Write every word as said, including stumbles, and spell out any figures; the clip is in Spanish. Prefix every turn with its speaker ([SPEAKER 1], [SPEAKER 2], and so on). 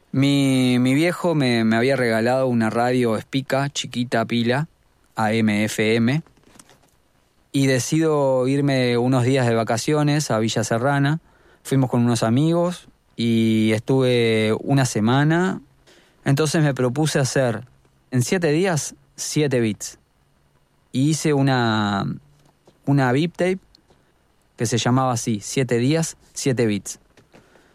[SPEAKER 1] Mi, mi viejo me, me había regalado una radio Spica, chiquita, pila, A M F M, y decido irme unos días de vacaciones a Villa Serrana. Fuimos con unos amigos y estuve una semana. Entonces me propuse hacer en siete días siete beats. Y hice una, una beat tape que se llamaba así, siete días, siete beats.